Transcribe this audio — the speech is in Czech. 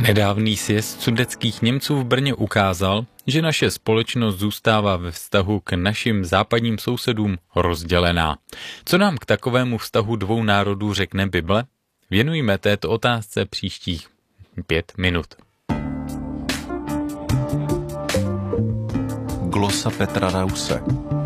Nedávný sjezd sudetských Němců v Brně ukázal, že naše společnost zůstává ve vztahu k našim západním sousedům rozdělená. Co nám k takovému vztahu dvou národů řekne Bible? Věnujme této otázce příštích 5 minut. Glosa Petra Rause.